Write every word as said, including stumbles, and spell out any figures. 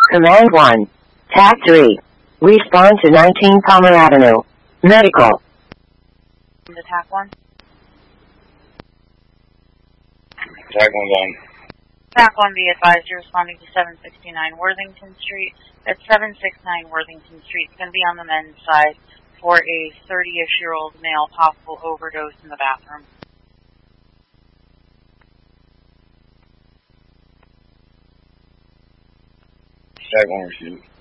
Command one. Tac three. Respond to nineteen Palmer Avenue. Medical. The Tac one. Tac one one. Tac one, be advised you're responding to seven sixty-nine Worthington Street. That's seven sixty-nine Worthington Street. It's going to be on the men's side for a thirty-ish-year-old male, possible overdose in the bathroom. Tac one received.